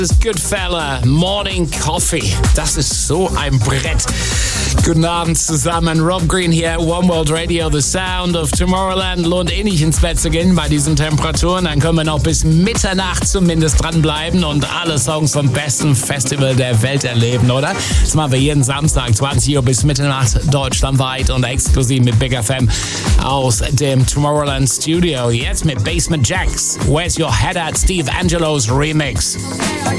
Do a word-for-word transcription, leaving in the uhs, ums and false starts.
Das Goodfella Morning Coffee. Das ist so ein Brett. Guten Abend zusammen. Rob Green hier, One World Radio, The Sound of Tomorrowland. Lohnt eh nicht ins Bett zu gehen bei diesen Temperaturen. Dann können wir noch bis Mitternacht zumindest dranbleiben und alle Songs vom besten Festival der Welt erleben, oder? Das machen wir jeden Samstag, zwanzig Uhr bis Mitternacht, deutschlandweit und exklusiv mit Big F M aus dem Tomorrowland Studio. Jetzt mit Basement Jaxx. Where's Your Head at? Steve Angelo's Remix.